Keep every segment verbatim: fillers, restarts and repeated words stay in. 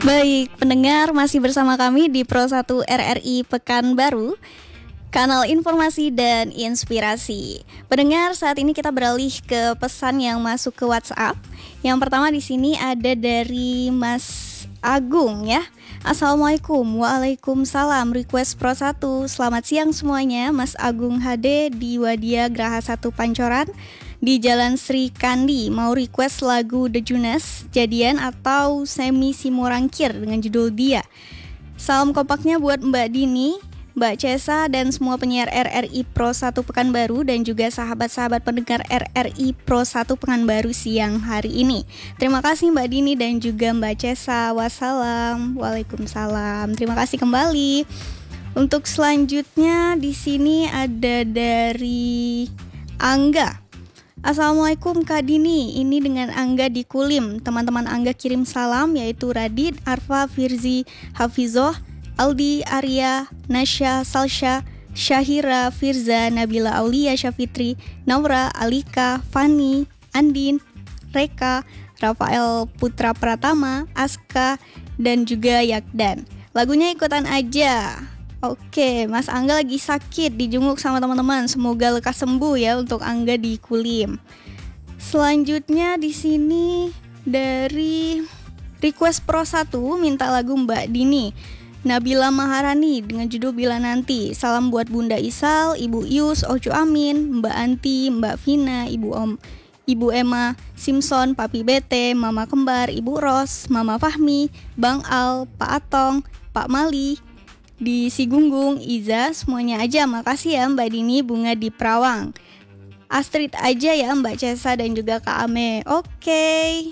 Baik, pendengar masih bersama kami di Pro satu R R I Pekanbaru, kanal informasi dan inspirasi. Pendengar, saat ini kita beralih ke pesan yang masuk ke WhatsApp. Yang pertama di sini ada dari Mas Agung ya. Assalamualaikum. Waalaikumsalam. Request Pro satu. Selamat siang semuanya. Mas Agung H D di Wadia Graha satu Pancoran di Jalan Sri Kandi. Mau request lagu The Junas, Jadian atau Semi Simorangkir dengan judul Dia. Salam kompaknya buat Mbak Dini, Mbak Cesa dan semua penyiar R R I Pro satu Pekanbaru dan juga sahabat-sahabat pendengar R R I Pro satu Pekanbaru siang hari ini. Terima kasih Mbak Dini dan juga Mbak Cesa. Wassalam. Waalaikumsalam. Terima kasih kembali. Untuk selanjutnya di sini ada dari Angga. Assalamualaikum Kak Dini, ini dengan Angga di Kulim. Teman-teman Angga kirim salam yaitu Radit, Arfa, Firzi, Hafizoh, Aldi, Arya, Nasya, Salsha, Syahira, Firza, Nabila Aulia, Syafitri, Naura, Alika, Fani, Andin, Reka, Rafael Putra Pratama, Aska, dan juga Yakdan. Lagunya ikutan aja. Oke, Mas Angga lagi sakit, dijenguk sama teman-teman. Semoga lekas sembuh ya untuk Angga di Kulim. Selanjutnya di sini dari Request Pro satu minta lagu Mbak Dini, Nabila Maharani dengan judul Bila Nanti. Salam buat Bunda Isal, Ibu Ius, Ocu Amin, Mbak Anti, Mbak Vina, Ibu Om, Ibu Emma Simpson, Papi Bete, Mama Kembar, Ibu Ros, Mama Fahmi, Bang Al, Pak Atong, Pak Mali di Sigunggung, Iza, semuanya aja. Makasih ya Mbak Dini, Bunga di Perawang. Astrid aja ya Mbak Cesa dan juga Kak Ame. Oke.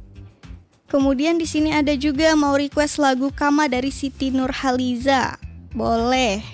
Kemudian di sini ada juga mau request lagu Kama dari Siti Nurhaliza. Boleh.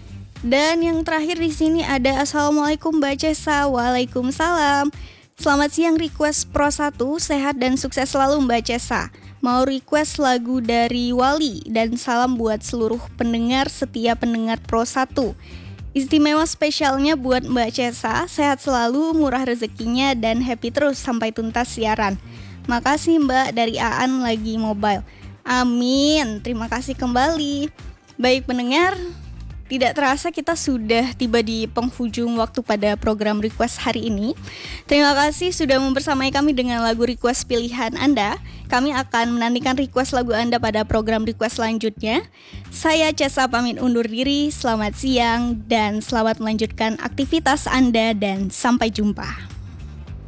Dan yang terakhir di sini ada Assalamualaikum Mbak Cesa. Waalaikumsalam. Selamat siang request Pro satu, sehat dan sukses selalu Mbak Cesa. Mau request lagu dari Wali dan salam buat seluruh pendengar setia pendengar Pro satu. Istimewa spesialnya buat Mbak Cesa, sehat selalu, murah rezekinya dan happy terus sampai tuntas siaran. Makasih Mbak dari Aan lagi mobile. Amin. Terima kasih kembali. Baik pendengar, tidak terasa kita sudah tiba di penghujung waktu pada program request hari ini. Terima kasih sudah membersamai kami dengan lagu request pilihan Anda. Kami akan menantikan request lagu Anda pada program request selanjutnya. Saya Cesa pamit undur diri. Selamat siang dan selamat melanjutkan aktivitas Anda dan sampai jumpa.